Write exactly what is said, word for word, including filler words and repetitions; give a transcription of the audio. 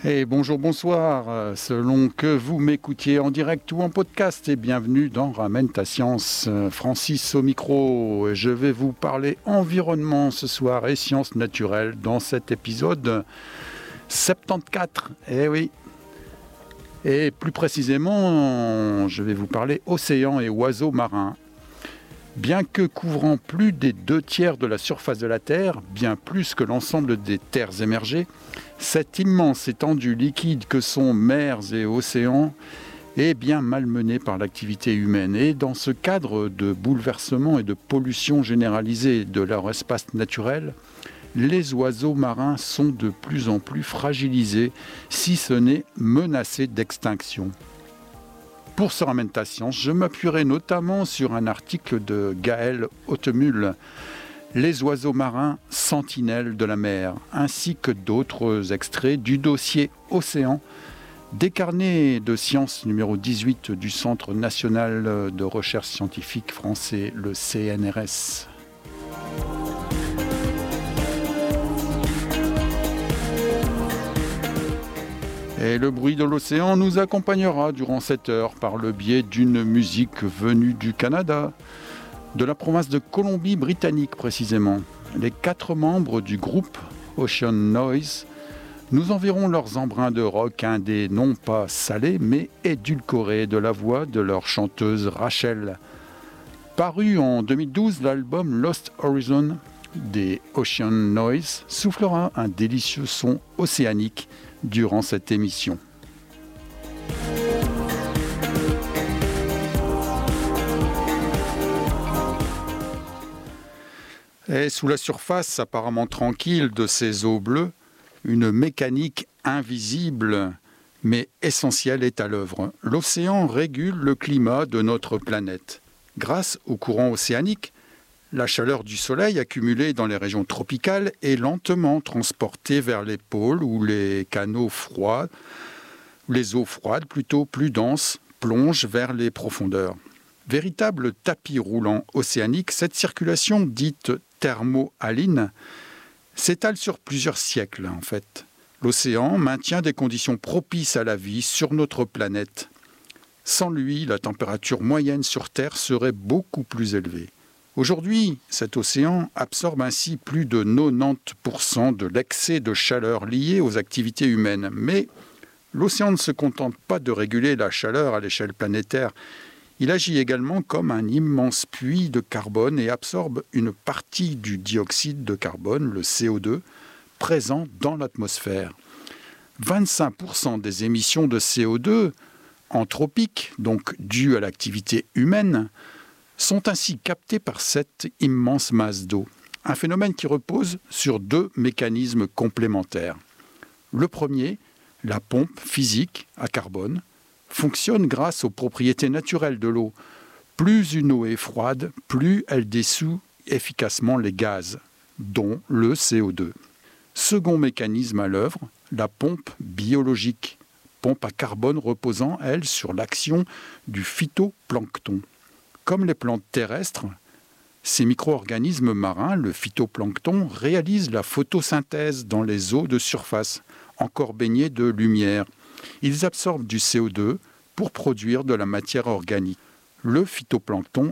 Et bonjour, bonsoir, euh, selon que vous m'écoutiez en direct ou en podcast, et bienvenue dans Ramène ta science. Euh, Francis au micro, je vais vous parler environnement ce soir et sciences naturelles dans cet épisode soixante-quatorze. Eh oui. Et plus précisément, je vais vous parler océans et oiseaux marins. Bien que couvrant plus des deux tiers de la surface de la Terre, bien plus que l'ensemble des terres émergées, cette immense étendue liquide que sont mers et océans est bien malmenée par l'activité humaine. Et dans ce cadre de bouleversement et de pollution généralisée de leur espace naturel, les oiseaux marins sont de plus en plus fragilisés, si ce n'est menacés d'extinction. Pour ce Ramène ta science, je m'appuierai notamment sur un article de Gaël Hautemule, Les oiseaux marins sentinelles de la mer, ainsi que d'autres extraits du dossier Océan, des carnets de sciences numéro dix-huit du Centre national de recherche scientifique français, le C N R S. Et le bruit de l'océan nous accompagnera durant cette heure par le biais d'une musique venue du Canada, de la province de Colombie-Britannique précisément. Les quatre membres du groupe Ocean Noise nous enverront leurs embruns de rock indé non pas salés mais édulcorés de la voix de leur chanteuse Rachel. Paru en deux mille douze, l'album Lost Horizon des Ocean Noise soufflera un délicieux son océanique durant cette émission. Et sous la surface apparemment tranquille de ces eaux bleues, une mécanique invisible mais essentielle est à l'œuvre. L'océan régule le climat de notre planète. Grâce au courant océanique, la chaleur du soleil accumulée dans les régions tropicales est lentement transportée vers les pôles où les canaux froids, les eaux froides plutôt plus denses, plongent vers les profondeurs. Véritable tapis roulant océanique, cette circulation dite thermo-haline s'étale sur plusieurs siècles en fait. L'océan maintient des conditions propices à la vie sur notre planète. Sans lui, la température moyenne sur Terre serait beaucoup plus élevée. Aujourd'hui, cet océan absorbe ainsi plus de quatre-vingt-dix pour cent de l'excès de chaleur lié aux activités humaines. Mais l'océan ne se contente pas de réguler la chaleur à l'échelle planétaire. Il agit également comme un immense puits de carbone et absorbe une partie du dioxyde de carbone, le C O deux, présent dans l'atmosphère. vingt-cinq pour cent des émissions de C O deux anthropiques, donc dues à l'activité humaine, sont ainsi captés par cette immense masse d'eau. Un phénomène qui repose sur deux mécanismes complémentaires. Le premier, la pompe physique à carbone, fonctionne grâce aux propriétés naturelles de l'eau. Plus une eau est froide, plus elle dissout efficacement les gaz, dont le C O deux. Second mécanisme à l'œuvre, la pompe biologique, pompe à carbone reposant, elle, sur l'action du phytoplancton. Comme les plantes terrestres, ces micro-organismes marins, le phytoplancton, réalisent la photosynthèse dans les eaux de surface, encore baignées de lumière. Ils absorbent du C O deux pour produire de la matière organique. Le phytoplancton